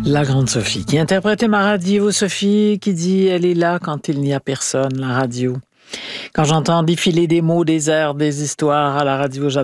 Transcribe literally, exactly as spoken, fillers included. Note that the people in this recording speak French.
La grande Sophie qui interprétait ma radio. Sophie qui dit elle est là quand il n'y a personne, la radio. Quand j'entends défiler des mots, des airs, des histoires à la radio, j'adore.